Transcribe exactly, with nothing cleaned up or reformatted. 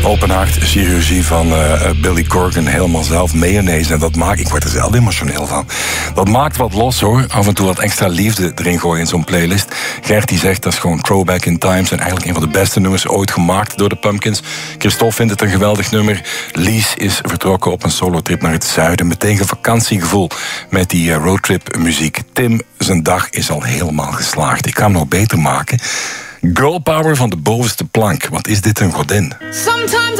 Open hartchirurgie van uh, Billy Corgan, helemaal zelf, mayonaise. En dat maakt, ik word er zelf emotioneel van. Dat maakt wat los hoor, af en toe wat extra liefde erin gooien in zo'n playlist. Gert die zegt dat is gewoon throwback in times en eigenlijk een van de beste nummers ooit gemaakt door de Pumpkins. Christophe vindt het een geweldig nummer. Lies is vertrokken op een solotrip naar het zuiden met tegen vakantiegevoel met die uh, roadtrip muziek. Tim, zijn dag is al helemaal geslaagd. Ik ga hem nog beter maken. Girl power van de bovenste plank. Wat is dit een godin? Sometimes